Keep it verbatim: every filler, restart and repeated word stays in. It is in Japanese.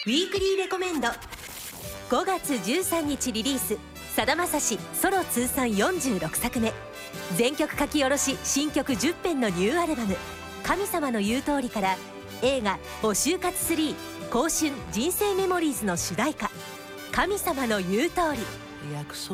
ウィークリーレコメンド。ごがつじゅうさんにちリリース、さだまさしソロ通算よんじゅうろくさくめ、全曲書き下ろし新曲じゅっぺんのニューアルバム「神様の言う通り」から映画「お就活スリー香春人生メモリーズ」の主題歌「神様の言う通り」。